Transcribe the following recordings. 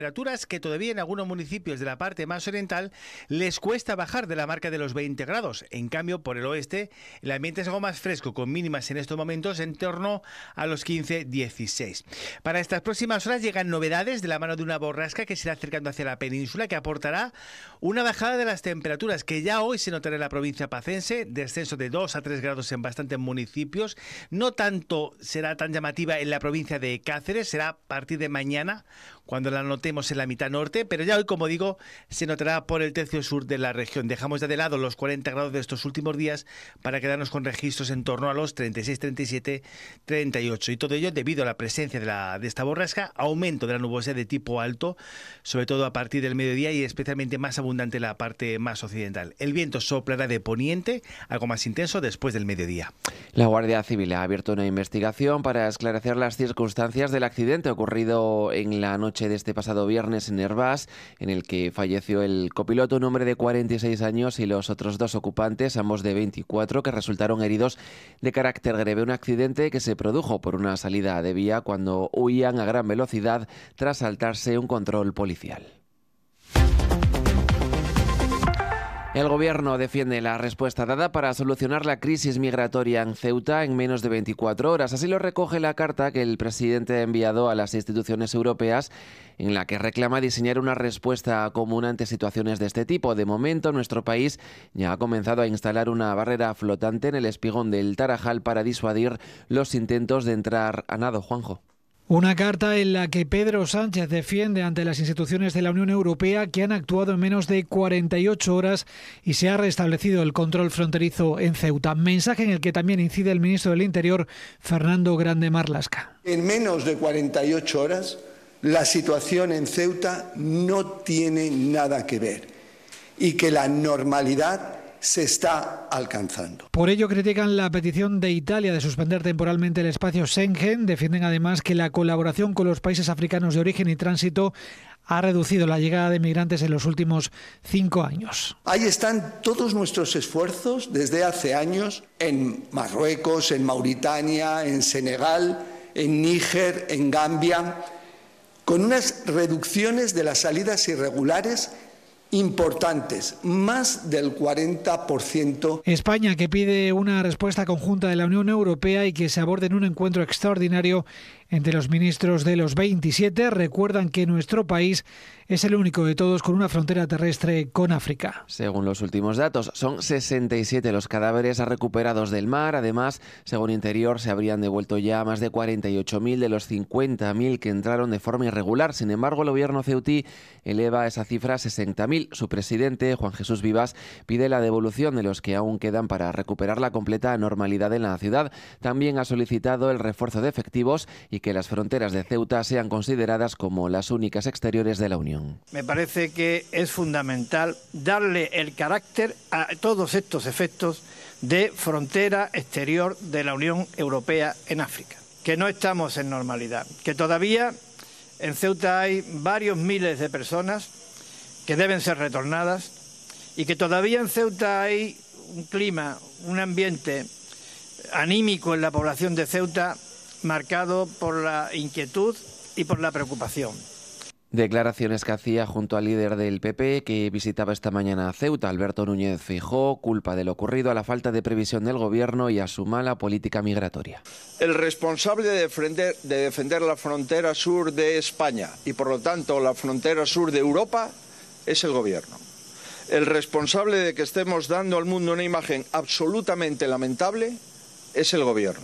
Temperaturas que todavía en algunos municipios de la parte más oriental les cuesta bajar de la marca de los 20 grados. En cambio, por el oeste, el ambiente es algo más fresco, con mínimas en estos momentos en torno a los 15-16. Para estas próximas horas llegan novedades de la mano de una borrasca que se irá acercando hacia la península, que aportará una bajada de las temperaturas que ya hoy se notará en la provincia pacense, descenso de 2 a 3 grados en bastantes municipios. No tanto será tan llamativa en la provincia de Cáceres, será a partir de mañana, cuando la notemos en la mitad norte, pero ya hoy, como digo, se notará por el tercio sur de la región. Dejamos ya de lado los 40 grados de estos últimos días para quedarnos con registros en torno a los 36, 37, 38. Y todo ello debido a la presencia de esta borrasca, aumento de la nubosidad de tipo alto, sobre todo a partir del mediodía y especialmente más abundante en la parte más occidental. El viento soplará de poniente, algo más intenso después del mediodía. La Guardia Civil ha abierto una investigación para esclarecer las circunstancias del accidente ocurrido en la noche de este pasado viernes en Hervás, en el que falleció el copiloto, un hombre de 46 años, y los otros dos ocupantes, ambos de 24, que resultaron heridos de carácter grave. Un accidente que se produjo por una salida de vía cuando huían a gran velocidad tras saltarse un control policial. El Gobierno defiende la respuesta dada para solucionar la crisis migratoria en Ceuta en menos de 24 horas. Así lo recoge la carta que el presidente ha enviado a las instituciones europeas, en la que reclama diseñar una respuesta común ante situaciones de este tipo. De momento, nuestro país ya ha comenzado a instalar una barrera flotante en el espigón del Tarajal para disuadir los intentos de entrar a nado. Juanjo. Una carta en la que Pedro Sánchez defiende ante las instituciones de la Unión Europea que han actuado en menos de 48 horas y se ha restablecido el control fronterizo en Ceuta. Mensaje en el que también incide el ministro del Interior, Fernando Grande Marlaska. En menos de 48 horas, la situación en Ceuta no tiene nada que ver y que la normalidad se está alcanzando. Por ello critican la petición de Italia de suspender temporalmente el espacio Schengen. Defienden además que la colaboración con los países africanos de origen y tránsito ha reducido la llegada de migrantes en los últimos 5 años. Ahí están todos nuestros esfuerzos desde hace años en Marruecos, en Mauritania, en Senegal, en Níger, en Gambia, con unas reducciones de las salidas irregulares importantes, más del 40%. España, que pide una respuesta conjunta de la Unión Europea y que se aborde en un encuentro extraordinario entre los ministros de los 27, recuerdan que nuestro país es el único de todos con una frontera terrestre con África. Según los últimos datos, son 67 los cadáveres recuperados del mar. Además, según Interior, se habrían devuelto ya más de 48.000 de los 50.000 que entraron de forma irregular. Sin embargo, el gobierno ceutí eleva esa cifra a 60.000. Su presidente, Juan Jesús Vivas, pide la devolución de los que aún quedan para recuperar la completa normalidad en la ciudad. También ha solicitado el refuerzo de efectivos y que las fronteras de Ceuta sean consideradas como las únicas exteriores de la Unión. Me parece que es fundamental darle el carácter a todos estos efectos de frontera exterior de la Unión Europea en África. Que no estamos en normalidad, que todavía en Ceuta hay varios miles de personas que deben ser retornadas y que todavía en Ceuta hay un clima, un ambiente anímico en la población de Ceuta marcado por la inquietud y por la preocupación. Declaraciones que hacía junto al líder del PP que visitaba esta mañana Ceuta, Alberto Núñez Feijóo, culpa de lo ocurrido a la falta de previsión del gobierno y a su mala política migratoria. El responsable de defender la frontera sur de España y por lo tanto la frontera sur de Europa es el gobierno. El responsable de que estemos dando al mundo una imagen absolutamente lamentable es el gobierno.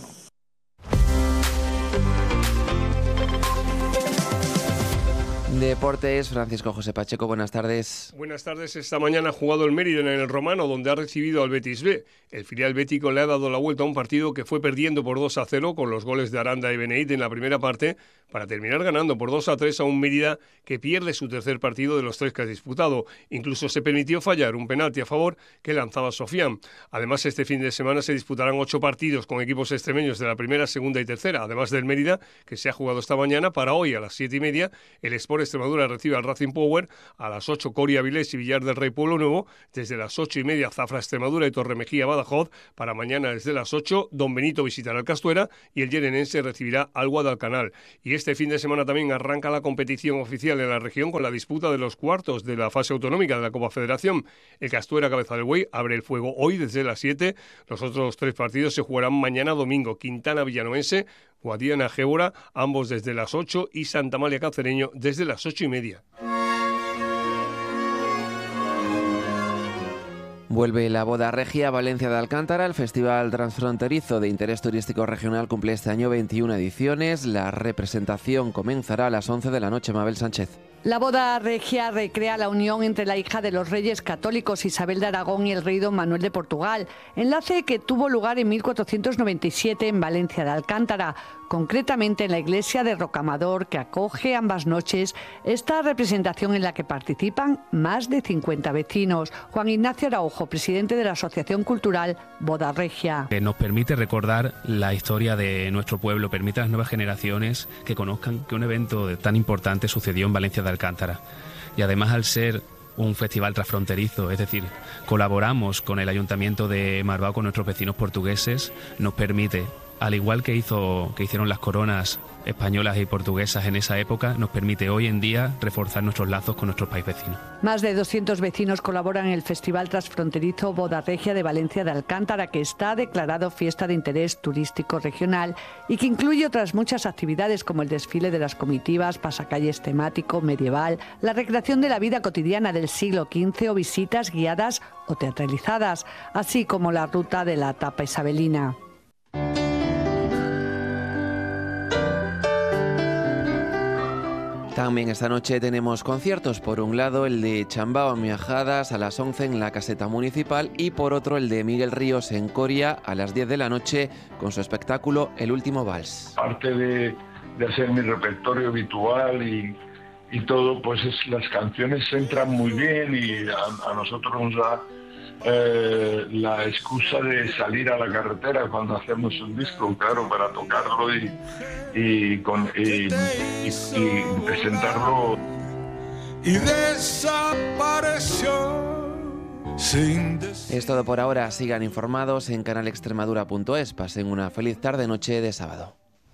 Deportes, Francisco José Pacheco, buenas tardes. Buenas tardes. Esta mañana ha jugado el Mérida en el Romano, donde ha recibido al Betis B. El filial bético le ha dado la vuelta a un partido que fue perdiendo por 2-0 con los goles de Aranda y Beneit en la primera parte, para terminar ganando por 2-3 a un Mérida que pierde su tercer partido de los 3 que ha disputado. Incluso se permitió fallar un penalti a favor que lanzaba Sofián. Además, este fin de semana se disputarán 8 partidos con equipos extremeños de la primera, segunda y tercera, además del Mérida, que se ha jugado esta mañana. Para hoy a las 7:30, el Sport Extremadura recibe al Racing Power, a las 8 Coria Avilés y Villar del Rey Pueblo Nuevo, desde las 8:30 Zafra Extremadura y Torremejía Badajoz, para mañana desde las 8 Don Benito visitará al Castuera y el Llenenense recibirá al Guadalcanal. Y este fin de semana también arranca la competición oficial en la región con la disputa de los cuartos de la fase autonómica de la Copa Federación. El Castuera Cabeza del Buey abre el fuego hoy desde las 7. Los otros 3 partidos se jugarán mañana domingo. Quintana Villanovense, Guadiana Gébora, ambos desde las 8 y Santa Amalia Cacereño desde las 8:30. Vuelve la boda regia a Valencia de Alcántara. El Festival Transfronterizo de Interés Turístico Regional cumple este año 21 ediciones. La representación comenzará a las 11 de la noche. Mabel Sánchez. La boda regia recrea la unión entre la hija de los reyes católicos Isabel de Aragón y el rey don Manuel de Portugal, enlace que tuvo lugar en 1497 en Valencia de Alcántara, concretamente en la iglesia de Rocamador, que acoge ambas noches esta representación en la que participan más de 50 vecinos. Juan Ignacio Araujo, presidente de la Asociación Cultural Boda Regia. Nos permite recordar la historia de nuestro pueblo, permite a las nuevas generaciones que conozcan que un evento tan importante sucedió en Valencia de Alcántara. Y además, al ser un festival transfronterizo, es decir, colaboramos con el Ayuntamiento de Marbao, con nuestros vecinos portugueses, nos permite, al igual que hicieron las coronas españolas y portuguesas en esa época, nos permite hoy en día reforzar nuestros lazos con nuestros países vecinos. Más de 200 vecinos colaboran en el Festival Transfronterizo Boda Regia de Valencia de Alcántara, que está declarado Fiesta de Interés Turístico Regional y que incluye otras muchas actividades como el desfile de las comitivas, pasacalles temático, medieval, la recreación de la vida cotidiana del siglo XV o visitas guiadas o teatralizadas, así como la ruta de la tapa isabelina. También esta noche tenemos conciertos. Por un lado, el de Chambao Miajadas a las 11 en la Caseta Municipal y por otro el de Miguel Ríos en Coria a las 10 de la noche con su espectáculo El Último Vals. Aparte de hacer mi repertorio habitual y todo, pues las canciones entran muy bien y a nosotros nos da la excusa de salir a la carretera cuando hacemos un disco, claro, para tocarlo y presentarlo. Y desapareció sin decir. Es todo por ahora. Sigan informados en canalextremadura.es. Pasen una feliz tarde-noche de sábado.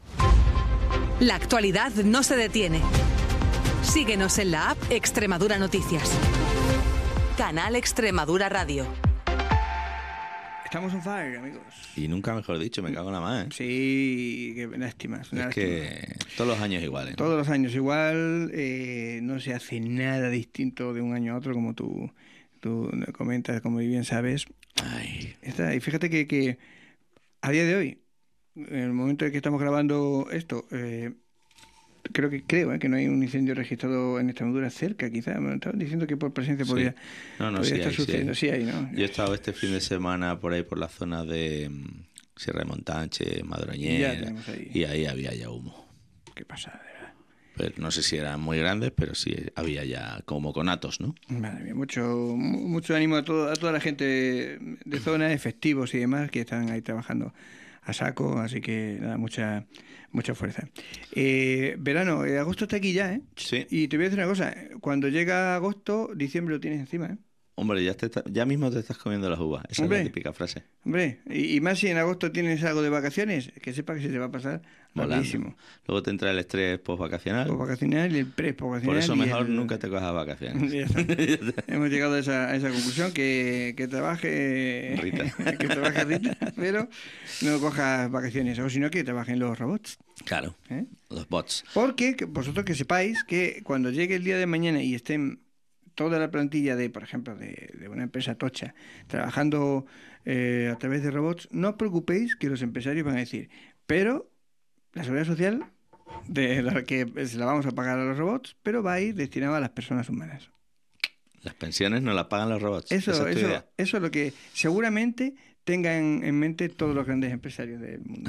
La actualidad no se detiene. Síguenos en la app Extremadura Noticias. Canal Extremadura Radio. Estamos on fire, amigos. Y nunca mejor dicho, me cago en la madre. Sí, qué lástima. Que todos los años iguales. Todos los años igual, no se hace nada distinto de un año a otro, como tú comentas, como bien sabes. Ay. Y fíjate que a día de hoy, en el momento en que estamos grabando esto, creo que no hay un incendio registrado en Extremadura cerca, quizá. Me estaban diciendo que por presencia podría estar sucediendo. Sí hay, ¿no? Yo he estado este fin de semana por ahí por la zona de Sierra de Montanche, Madroñer, y ahí había ya humo. Qué pasada, de verdad. Pero no sé si eran muy grandes, pero sí había ya como conatos, ¿no? Madre mía, mucho ánimo a toda la gente de zonas, efectivos y demás, que están ahí trabajando a saco, así que nada, mucha fuerza. Verano, agosto está aquí ya, ¿eh? Sí. Y te voy a decir una cosa, cuando llega agosto, diciembre lo tienes encima, ¿eh? Hombre, ya mismo te estás comiendo las uvas. Esa es la típica frase. Hombre, y más si en agosto tienes algo de vacaciones, que sepa que se te va a pasar rapidísimo. Luego te entra el estrés postvacacional. Postvacacional y el pre-postvacional. Por eso mejor nunca te cojas vacaciones. Hemos llegado a esa conclusión, que trabaje Rita. Que trabaje Rita, pero no cojas vacaciones, o sino que trabajen los robots. Claro, los bots. Porque vosotros que sepáis que cuando llegue el día de mañana y estén toda la plantilla por ejemplo, de una empresa tocha trabajando a través de robots, no os preocupéis que los empresarios van a decir, pero la seguridad social de la que se la vamos a pagar a los robots, pero va a ir destinada a las personas humanas. Las pensiones no las pagan los robots. Eso es lo que seguramente tengan en mente todos los grandes empresarios del mundo.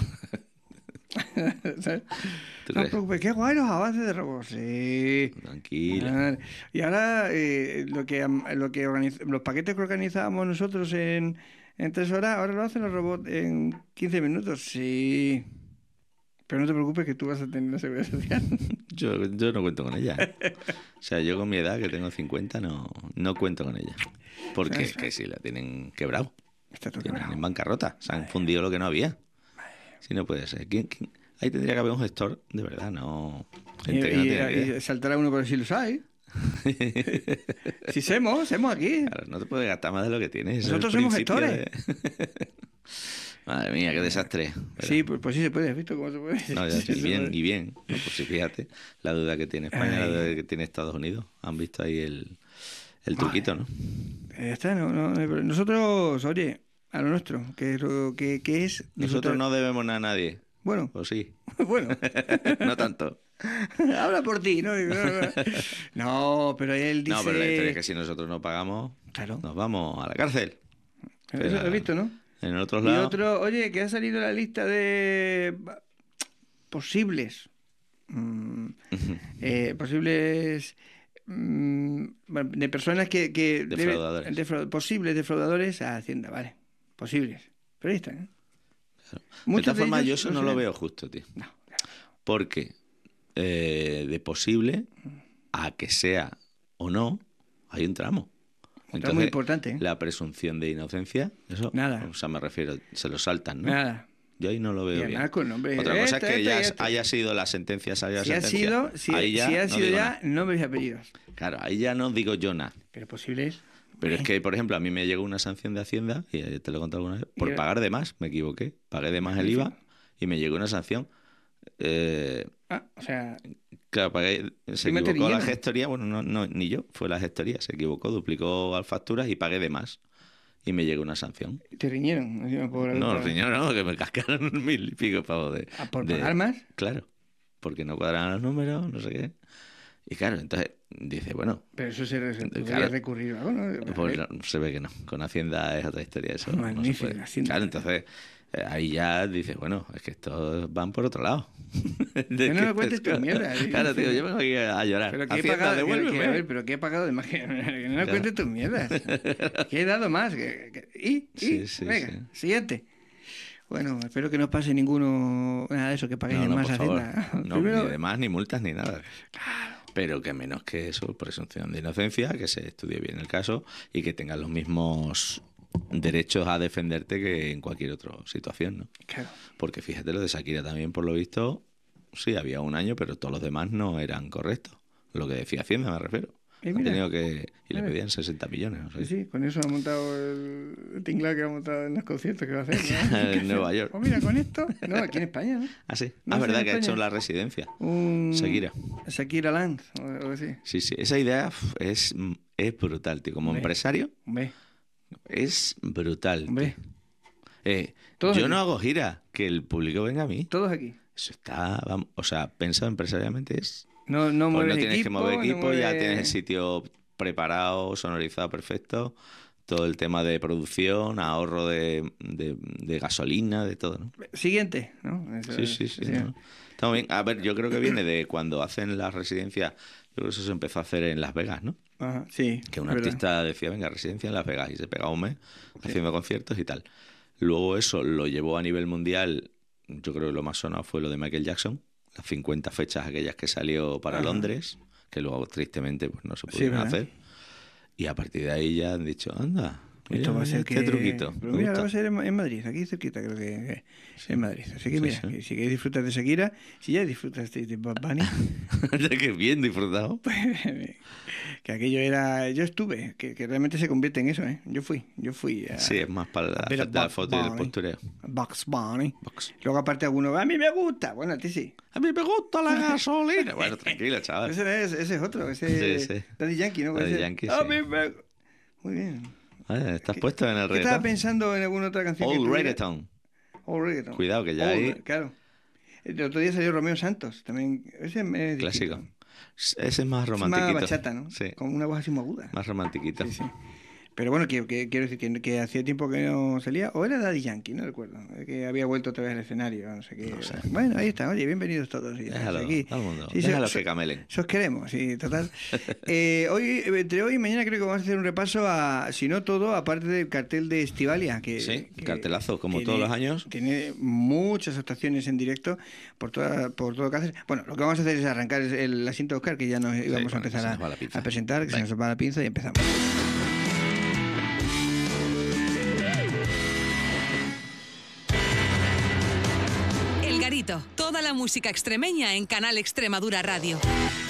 ¿Sabes? No os preocupéis, qué guay los avances de robots. Sí. Tranquila. Y ahora los paquetes que organizábamos nosotros en 3 horas, ahora lo hacen los robots en 15 minutos. Sí. Pero no te preocupes que tú vas a tener la seguridad social. Yo no cuento con ella. O sea, yo con mi edad, que tengo 50, no cuento con ella. Porque es que si la tienen quebrado. Está todo Tienen quebrado. en bancarrota. Se han fundido lo que no había. Si no puede ser. Ahí tendría que haber un gestor, de verdad, no... Gente que no tiene ni idea. Y saltará uno por decir, ¿lo sabes? Si somos aquí. Claro, no te puedes gastar más de lo que tienes. Nosotros somos gestores. Madre mía, qué desastre. Pero... Sí, pues sí se puede, ¿has visto cómo se puede? No, ya, sí, y bien. No, pues sí, fíjate, la duda que tiene España, la duda que tiene Estados Unidos. Han visto ahí el truquito, ¿no? Ya está, nosotros, oye, a lo nuestro, que es... Nosotros no debemos nada a nadie. Bueno. ¿O sí? Bueno. No tanto. Habla por ti, ¿no? No, pero él dice... No, pero la historia es que si nosotros no pagamos, claro, nos vamos a la cárcel. Eso lo has visto, ¿no? En otros y lados... otro, oye, que ha salido la lista de posibles... posibles... de personas que defraudadores. posibles defraudadores a Hacienda, vale. Posibles. Pero ahí están, ¿eh? Claro. De todas formas, yo eso no lo veo justo, tío. No, claro. Porque de posible a que sea o no, hay un tramo. Entonces, muy importante, ¿eh? La presunción de inocencia, eso, nada. O sea, me refiero, se lo saltan, ¿no? Nada. Yo ahí no lo veo bien. Otra cosa es que ya haya sido la sentencia, si ha sido ya nombres y apellidos. Claro, ahí ya no digo yo nada. Pero posible es... Pero es que, por ejemplo, a mí me llegó una sanción de Hacienda, y te lo he contado alguna vez, por pagar de más, me equivoqué. Pagué de más el IVA y me llegó una sanción. o sea... Claro, pagué, se equivocó la gestoría, bueno, no, ni yo, fue la gestoría, se equivocó, duplicó las facturas y pagué de más. Y me llegó una sanción. ¿Te riñeron? No, riñeron no, que me cascaron 1.000 y pico pavos de... ¿Por pagar más? Claro, porque no cuadraban los números, no sé qué. Y claro, entonces dice, bueno... Pero eso se podría recurrir, ¿no? Pues no, se ve que no. Con Hacienda es otra historia. Eso magnífico, no se puede. Claro, entonces ahí ya dices, bueno, es que estos van por otro lado. No me cuentes tus mierdas. Claro, tío, yo vengo aquí a llorar. Pero que he pagado, pero que he pagado de más que no me cuentes tus mierdas. Que he dado más. Venga, siguiente. Bueno, espero que no pase nada de eso, que paguéis más Hacienda. No, Primero... ni de más, ni multas, ni nada. Claro. Pero que menos que eso, presunción de inocencia, que se estudie bien el caso y que tengan los mismos derechos a defenderte que en cualquier otra situación, ¿no? Claro. Porque fíjate, lo de Shakira también, por lo visto, sí, había un año, pero todos los demás no eran correctos. Lo que decía Hacienda, me refiero. Y le pedían 60 millones. O sea. Sí, con eso ha montado el tinglado que ha montado en los conciertos que va a hacer, ¿no? En Nueva York. Pues mira, con esto... No, aquí en España, ¿no? Ah, sí. ¿No verdad que ha hecho la residencia. Shakira Land, o algo así. Sí, esa idea es brutal, tío. Como empresario, es brutal. Yo no hago gira, que el público venga a mí. Todos aquí. Eso está... o sea, pensado empresariamente es... No pues tienes que mover equipo, ya tienes el sitio preparado, sonorizado perfecto, todo el tema de producción, ahorro de gasolina, de todo, ¿no? Siguiente, ¿no? Sí. ¿no? Está muy bien. A ver, yo creo que viene de cuando hacen las residencias, yo creo que eso se empezó a hacer en Las Vegas, ¿no? Ajá, sí. Que un artista decía, venga, residencia en Las Vegas, y se pegaba un mes haciendo conciertos y tal. Luego eso lo llevó a nivel mundial, yo creo que lo más sonado fue lo de Michael Jackson, las 50 fechas aquellas que salió para Londres, que luego tristemente pues no se pudieron hacer. Y a partir de ahí ya han dicho, anda, mira, esto va a ser truquito. Pero mira, va a ser en Madrid, aquí cerquita creo que en Madrid. Así que mira, que si queréis disfrutar de Shakira, si ya disfrutasteis de Bad Bunny... que bien disfrutado. Que aquello era... Yo estuve, que realmente se convierte en eso, ¿eh? Yo fui a... Sí, es más para la foto y el postureo. Bugs Bunny. Luego aparte alguno, a mí me gusta. Bueno, a ti sí. A mí me gusta la gasolina. Bueno, tranquilo, chaval. Ese es otro, Daddy Yankee, ¿no? Daddy Yankee, a mí me... Muy bien. Estás puesto en el reggaetón. Estaba pensando en alguna otra canción. Old Reggaeton. Cuidado, que ya hay... Claro. El otro día salió Romeo Santos, también. Ese es clásico. Ese es más romantiquito. Más bachata, ¿no? Sí. Con una voz así muy aguda. Más romantiquito. Sí. Pero bueno, quiero decir que hacía tiempo que no salía, o era Daddy Yankee, no recuerdo, que había vuelto otra vez al escenario, no sé qué. No sé. Bueno, ahí está, oye, bienvenidos todos. Déjalo, aquí. todo el mundo, sí, déjalo que camelen. Os queremos, sí, total. Entre hoy y mañana creo que vamos a hacer un repaso a, si no todo, aparte del cartel de Estivalia. Que cartelazo, como todos los años. Tiene muchas actuaciones en directo por todo Cáceres. Bueno, lo que vamos a hacer es arrancar el asiento de Oscar, que ya nos íbamos a empezar a presentar, que se nos va la pinza y empezamos. El Garito, toda la música extremeña en Canal Extremadura Radio.